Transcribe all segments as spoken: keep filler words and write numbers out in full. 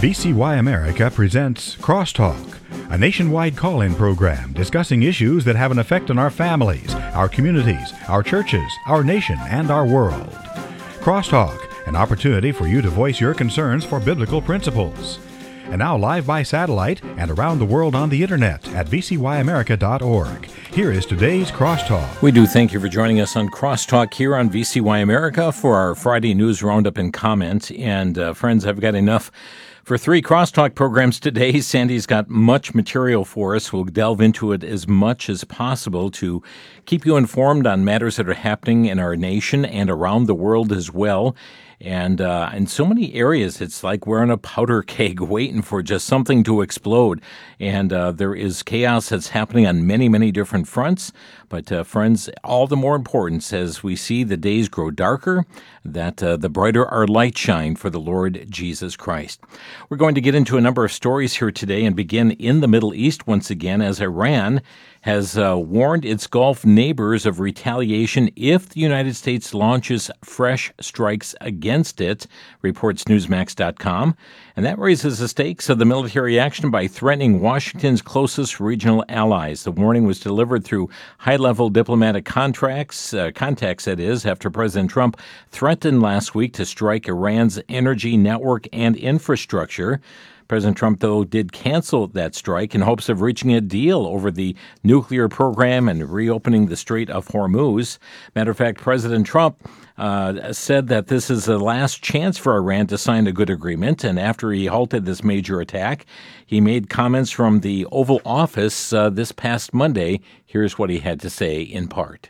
V C Y America presents Crosstalk, a nationwide call-in program discussing issues that have an effect on our families, our communities, our churches, our nation, and our world. Crosstalk, an opportunity for you to voice your concerns for biblical principles. And now live by satellite and around the world on the internet at v c y america dot org. Here is today's Crosstalk. We do thank you for joining us on Crosstalk here on V C Y America for our Friday News Roundup and Comment. And uh, friends, I've got enough for three Crosstalk programs today. Sandy's got much material for us. We'll delve into it as much as possible to keep you informed on matters that are happening in our nation and around the world as well. And uh, in so many areas, it's like we're on a powder keg waiting for just something to explode. And uh, there is chaos that's happening on many, many different fronts. But uh, friends, all the more important as we see the days grow darker, that uh, the brighter our light shine for the Lord Jesus Christ. We're going to get into a number of stories here today and begin in the Middle East once again, as Iran has uh, warned its Gulf neighbors of retaliation if the United States launches fresh strikes against it, reports Newsmax dot com. And that raises the stakes of the military action by threatening Washington's closest regional allies. The warning was delivered through high-level diplomatic contracts, uh, contacts, that is, after President Trump threatened last week to strike Iran's energy network and infrastructure. President Trump, though, did cancel that strike in hopes of reaching a deal over the nuclear program and reopening the Strait of Hormuz. Matter of fact, President Trump uh, said that this is the last chance for Iran to sign a good agreement. And after he halted this major attack, he made comments from the Oval Office uh, this past Monday. Here's what he had to say in part.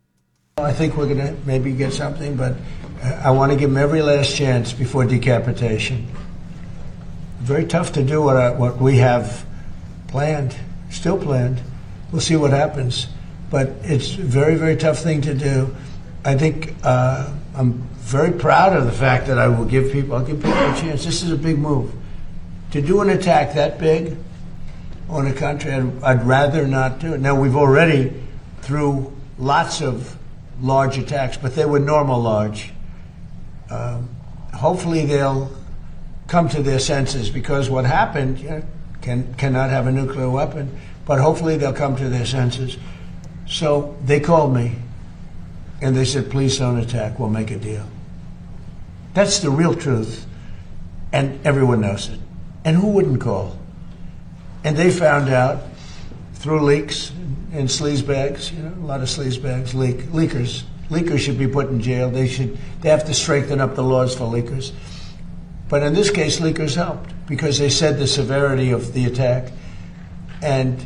I think we're going to maybe get something, but I want to give them every last chance before decapitation. Very tough to do what I, what we have planned, still planned. We'll see what happens, but it's a very, very tough thing to do. I think uh, I'm very proud of the fact that I will give people, I'll give people a chance. This is a big move. To do an attack that big on a country, I'd, I'd rather not do it. Now, we've already, through lots of large attacks, but they were normal large. Um, hopefully they'll come to their senses, because what happened, you know, can cannot have a nuclear weapon, but hopefully they'll come to their senses. So they called me and they said, please don't attack, we'll make a deal. That's the real truth, and everyone knows it. And who wouldn't call? And they found out through leaks and sleazebags, you know, a lot of sleazebags, leak, leakers. Leakers should be put in jail. They should, they have to strengthen up the laws for leakers. But in this case, leakers helped because they said the severity of the attack, and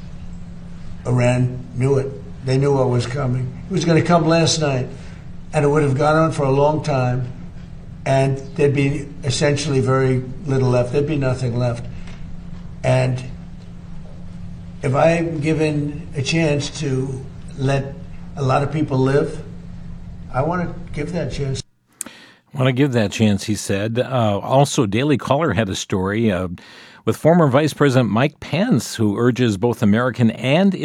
Iran knew it. They knew what was coming. It was going to come last night, and it would have gone on for a long time, and there'd be essentially very little left. There'd be nothing left. And if I'm given a chance to let a lot of people live, I want to give that chance. I want to give that chance, he said. Uh, also, Daily Caller had a story uh, with former Vice President Mike Pence, who urges both American and